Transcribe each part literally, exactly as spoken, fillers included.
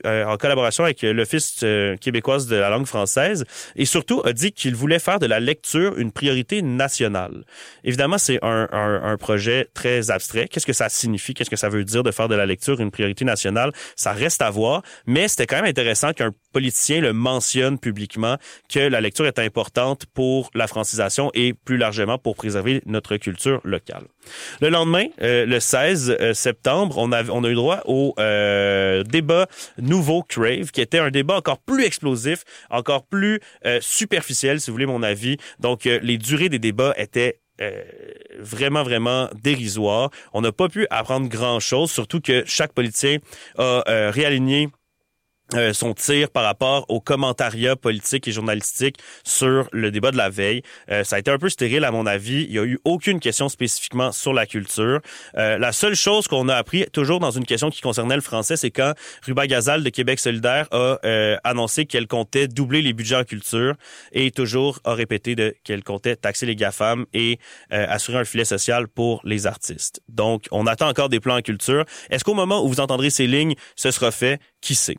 euh, en collaboration avec l'Office euh, québécoise de la langue française et surtout a dit qu'il voulait faire de la lecture une priorité nationale. Évidemment, c'est un, un, un projet très abstrait. Qu'est-ce que ça signifie? Qu'est-ce que ça veut dire de faire de la lecture une priorité nationale? Ça reste à voir, mais c'était quand même intéressant qu'un politicien le mentionne publiquement que la lecture est importante pour la francisation et plus largement pour préserver notre culture locale. Le lendemain, euh, le seize septembre, on a, on a eu droit au euh, débat Nouveau Crave, qui était un débat encore plus explosif, encore plus euh, superficiel, si vous voulez mon avis. Donc, euh, les durées des débats étaient Euh, vraiment, vraiment dérisoire. On n'a pas pu apprendre grand-chose, surtout que chaque politicien a euh, réaligné Euh, son tir par rapport au commentariat politique et journalistique sur le débat de la veille. Euh, ça a été un peu stérile à mon avis. Il n'y a eu aucune question spécifiquement sur la culture. Euh, la seule chose qu'on a appris, toujours dans une question qui concernait le français, c'est quand Ruba Gazal de Québec solidaire a euh, annoncé qu'elle comptait doubler les budgets en culture et toujours a répété de, qu'elle comptait taxer les GAFAM et euh, assurer un filet social pour les artistes. Donc, on attend encore des plans en culture. Est-ce qu'au moment où vous entendrez ces lignes, ce sera fait? Qui sait?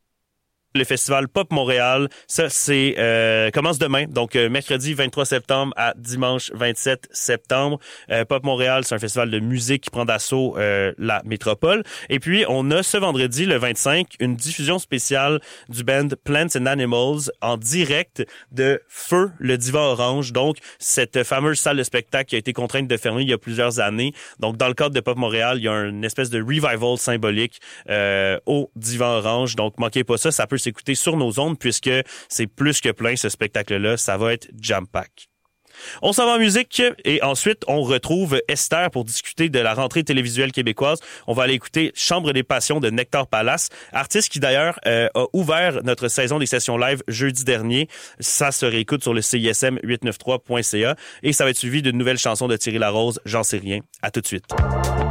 Le festival Pop Montréal, ça c'est euh, commence demain, donc euh, mercredi vingt-trois septembre à dimanche vingt-sept septembre. Euh, Pop Montréal, c'est un festival de musique qui prend d'assaut euh, la métropole. Et puis on a ce vendredi le vingt-cinq une diffusion spéciale du band Plants and Animals en direct de Feu le Divan Orange. Donc cette fameuse salle de spectacle qui a été contrainte de fermer il y a plusieurs années. Donc dans le cadre de Pop Montréal, il y a une espèce de revival symbolique euh, au Divan Orange. Donc manquez pas ça, ça peut s'écouter sur nos ondes puisque c'est plus que plein ce spectacle-là. Ça va être jam-pack. On s'en va en musique et ensuite on retrouve Esther pour discuter de la rentrée télévisuelle québécoise. On va aller écouter Chambre des passions de Nectar Palace, artiste qui d'ailleurs euh, a ouvert notre saison des sessions live jeudi dernier. Ça se réécoute sur le C I S M huit cent quatre-vingt-trois point C A et ça va être suivi d'une nouvelle chanson de Thierry Larose, J'en sais rien. À tout de suite.